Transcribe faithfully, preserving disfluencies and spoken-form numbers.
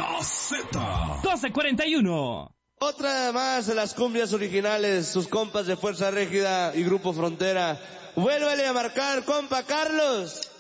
La Z. doce cuarenta y uno. Otra más de las cumbias originales, sus compas de Fuerza Régida y Grupo Frontera. Vuélvele a marcar, compa Carlos.